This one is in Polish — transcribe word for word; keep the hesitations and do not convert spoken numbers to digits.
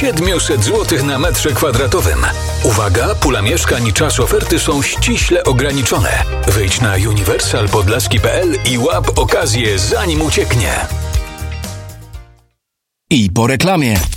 siedemset złotych na metrze kwadratowym. Uwaga, pula mieszkań i czas oferty są ściśle ograniczone. Wejdź na uniwersal podlaski kropka p l i łap okazję zanim ucieknie. I po reklamie.